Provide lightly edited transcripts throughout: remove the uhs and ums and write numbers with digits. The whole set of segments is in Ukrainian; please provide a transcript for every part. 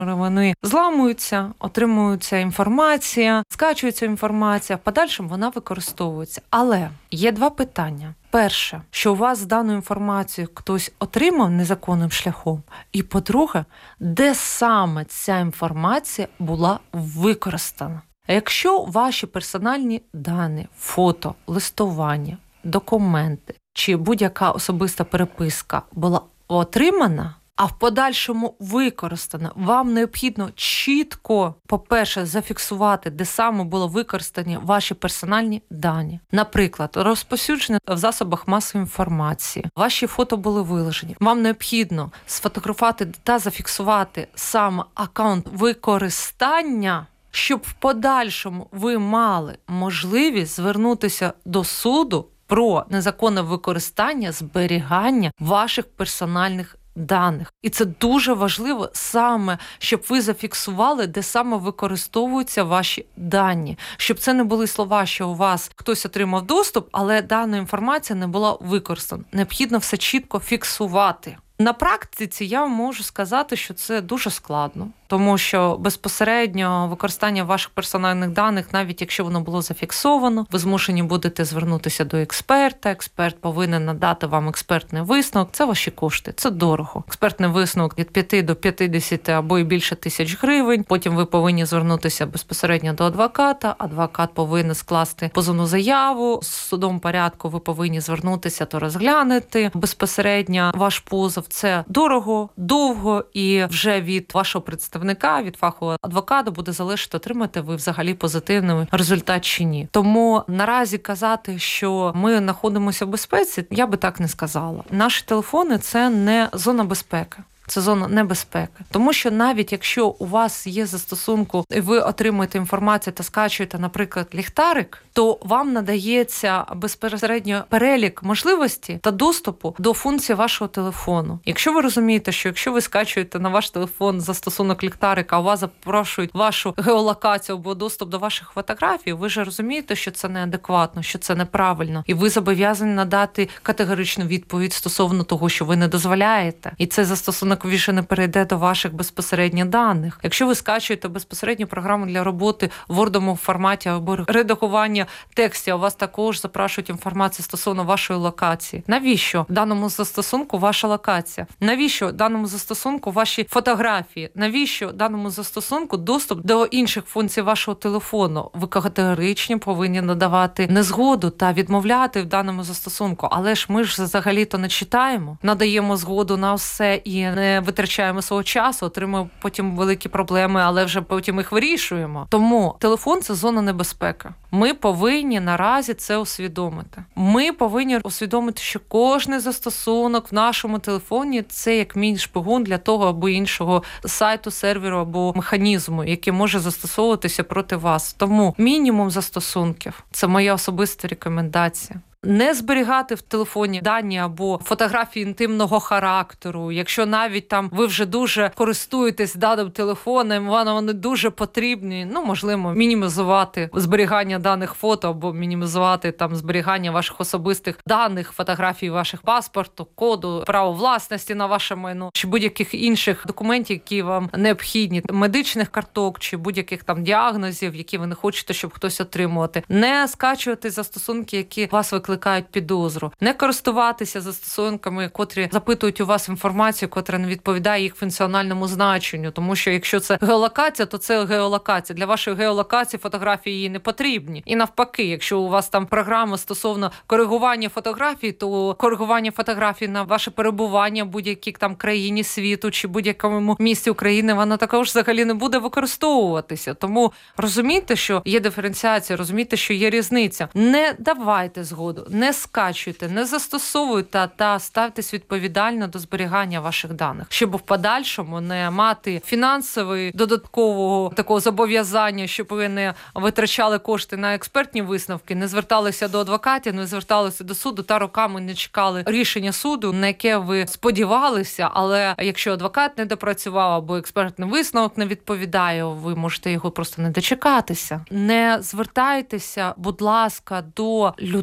вони зламуються, отримується інформація, скачується інформація, в подальшому вона використовується. Але є два питання. Перше, що у вас дану інформацію хтось отримав незаконним шляхом. І по-друге, де саме ця інформація була використана. А якщо ваші персональні дані, фото, листування, документи чи будь-яка особиста переписка була отримана, а в подальшому використана, вам необхідно чітко, по-перше, зафіксувати, де саме було використані ваші персональні дані. Наприклад, розповсюдження в засобах масової інформації. Ваші фото були виложені. Вам необхідно сфотографувати та зафіксувати саме акаунт використання, щоб в подальшому ви мали можливість звернутися до суду про незаконне використання, зберігання ваших персональних даних. І це дуже важливо саме, щоб ви зафіксували, де саме використовуються ваші дані. Щоб це не були слова, що у вас хтось отримав доступ, але дана інформація не була використана. Необхідно все чітко фіксувати. На практиці я можу сказати, що це дуже складно, тому що безпосередньо використання ваших персональних даних, навіть якщо воно було зафіксовано, ви змушені будете звернутися до експерта, експерт повинен надати вам експертний висновок, це ваші кошти, це дорого. Експертний висновок від 5 до 50 або і більше тисяч гривень, потім ви повинні звернутися безпосередньо до адвоката, адвокат повинен скласти позовну заяву, в судовому порядку ви повинні звернутися, то розглянути безпосередньо ваш позов. Це дорого, довго, і вже від вашого представника, від фахового адвоката буде залежати, отримаєте ви взагалі позитивний результат чи ні. Тому наразі казати, що ми знаходимося в безпеці, я би так не сказала. Наші телефони – це не зона безпеки. Це зона небезпеки. Тому що навіть якщо у вас є застосунку, і ви отримуєте інформацію та скачуєте, наприклад, ліхтарик, то вам надається безпосередньо перелік можливості та доступу до функції вашого телефону. Якщо ви розумієте, що якщо ви скачуєте на ваш телефон застосунок ліхтарика, а у вас запрошують вашу геолокацію або доступ до ваших фотографій, ви ж розумієте, що це неадекватно, що це неправильно. І ви зобов'язані надати категоричну відповідь стосовно того, що ви не дозволяєте. І це застосунок більше не перейде до ваших безпосередньо даних. Якщо ви скачуєте безпосередньо програму для роботи в Word форматі або редагування текстів, а вас також запрошують інформацію стосовно вашої локації. Навіщо в даному застосунку ваша локація? Навіщо в даному застосунку ваші фотографії? Навіщо в даному застосунку доступ до інших функцій вашого телефону? Ви категорично повинні надавати незгоду та відмовляти в даному застосунку. Але ж ми ж взагалі-то не читаємо, надаємо згоду на все і не витрачаємо свого часу, отримуємо потім великі проблеми, але вже потім їх вирішуємо. Тому телефон – це зона небезпеки. Ми повинні наразі це усвідомити. Ми повинні усвідомити, що кожний застосунок в нашому телефоні – це як міні-шпигун для того або іншого сайту, серверу або механізму, який може застосовуватися проти вас. Тому мінімум застосунків – це моя особиста рекомендація. Не зберігати в телефоні дані або фотографії інтимного характеру. Якщо навіть там ви вже дуже користуєтесь даним телефоном, вони дуже потрібні, можливо, мінімізувати зберігання даних фото або мінімізувати там зберігання ваших особистих даних, фотографій ваших паспорту, коду, право власності на ваше майно, чи будь-яких інших документів, які вам необхідні, медичних карток, чи будь-яких там діагнозів, які ви не хочете, щоб хтось отримувати. Не скачувати застосунки, які вас викликають підозру. Не користуватися застосунками, котрі запитують у вас інформацію, котра не відповідає їх функціональному значенню. Тому що якщо це геолокація, то це геолокація. Для вашої геолокації фотографії їй не потрібні. І навпаки, якщо у вас там програма стосовно коригування фотографій, то коригування фотографій на ваше перебування в будь-якій там країні світу чи будь-якому місці України, вона також взагалі не буде використовуватися. Тому розумійте, що є диференціація, розумійте, що є різниця. Не давайте згоду. Не скачуйте, не застосовуйте та ставтесь відповідально до зберігання ваших даних, щоб в подальшому не мати фінансової додаткового такого зобов'язання, щоб ви не витрачали кошти на експертні висновки, не зверталися до адвокатів, не зверталися до суду та роками не чекали рішення суду, на яке ви сподівалися, але якщо адвокат не допрацював або експертний висновок не відповідає, ви можете його просто не дочекатися. Не звертайтеся, будь ласка, до людей,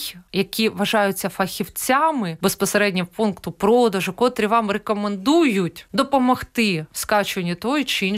людей, які вважаються фахівцями безпосередньо в пункту продажу, котрі вам рекомендують допомогти в скачуванні тої чи